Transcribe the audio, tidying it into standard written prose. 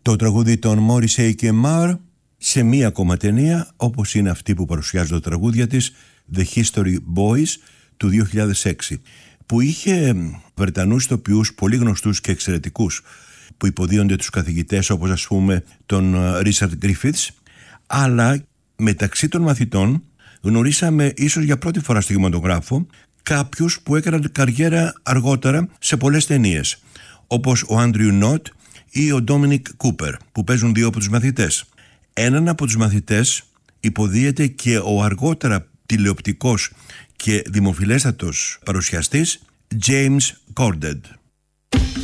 το τραγούδι των Morrissey και Marr σε μία ακόμα ταινία, όπως είναι αυτή που παρουσιάζει το τραγούδια της, The History Boys του 2006, που είχε Βρετανούς ηθοποιούς πολύ γνωστούς και εξαιρετικούς που υποδίονται τους καθηγητές, όπως ας πούμε τον Richard Griffiths, αλλά μεταξύ των μαθητών γνωρίσαμε ίσως για πρώτη φορά στο κινηματογράφο κάποιους που έκαναν καριέρα αργότερα σε πολλές ταινίες, όπως ο Andrew Knott ή ο Dominic Cooper, που παίζουν δύο από τους μαθητές. Έναν από τους μαθητές υποδίεται και ο αργότερα τηλεοπτικός και δημοφιλέστατος παρουσιαστής James Corden.